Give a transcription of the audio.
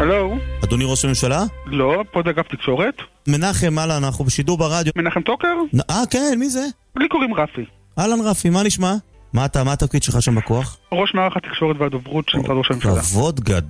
הלו? אדוני ראש הממשלה? לא, פה זה אגף תקשורת. מנחם, אהלן, אנחנו בשידור ברדיו. מנחם טוקר? כן, מי זה? לי קוראים רפי. אהלן רפי, מה נשמע? מה התפקיד שלך שם בכוח? ראש מערך התקשורת והדוברות של משרד ראש הממשלה. כבוד גדול.